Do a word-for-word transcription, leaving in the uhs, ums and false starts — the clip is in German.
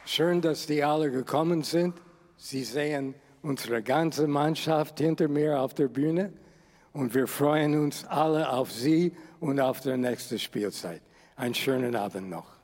Schön, dass die alle gekommen sind. Sie sehen unsere ganze Mannschaft hinter mir auf der Bühne. Und wir freuen uns alle auf Sie und auf die nächste Spielzeit. Einen schönen Abend noch.